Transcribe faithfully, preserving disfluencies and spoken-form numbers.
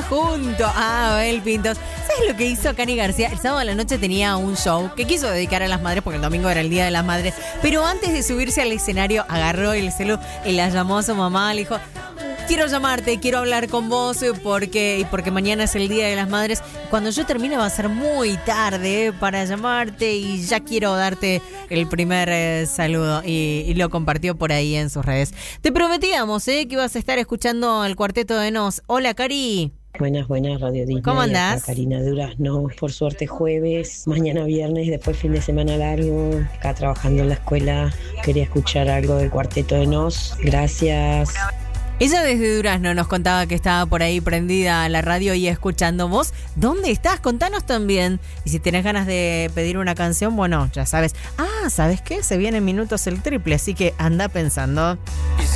mañana junto a Abel Pintos. ¿Sabes lo que hizo Cani García? El sábado a la noche tenía un show que quiso dedicar a las madres porque el domingo era el Día de las Madres. Pero antes de subirse al escenario, agarró el celu y la llamó a su mamá. Le dijo, quiero llamarte, quiero hablar con vos porque, porque mañana es el Día de las Madres. Cuando yo termine va a ser muy tarde para llamarte y ya quiero darte el primer eh, saludo. Y, y lo compartió por ahí en sus redes. Te prometíamos eh, que ibas a estar escuchando el Cuarteto de Nos. Hola, Cari. Buenas, buenas, Radio Disney. ¿Cómo andás? Acá Karina Durazno. Por suerte jueves, mañana viernes, después fin de semana largo. Acá trabajando en la escuela. Quería escuchar algo del Cuarteto de Nos. Gracias. Ella desde Durazno nos contaba que estaba por ahí prendida a la radio y escuchando. ¿Vos dónde estás? Contanos también. Y si tenés ganas de pedir una canción, bueno, ya sabes. Ah, ¿sabes qué? Se viene en minutos el triple, así que anda pensando.